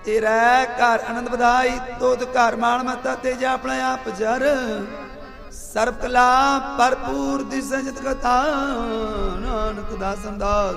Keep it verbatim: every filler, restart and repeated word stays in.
ਤੇਰਾ ਘਰ ਆਨੰਦ ਵਧਾਈ, ਤੋਤ ਘਰ ਮਾਣ ਮਤਾ ਤੇਜਾ ਆਪਣਾ ਆਪ ਜਰ। ਸਰਬ ਕਲਾ ਭਰਪੂਰ ਦਿਸ ਜਿਤ ਕਥਾ, ਨਾਨਕ ਦਾਸਨ ਦਾਸ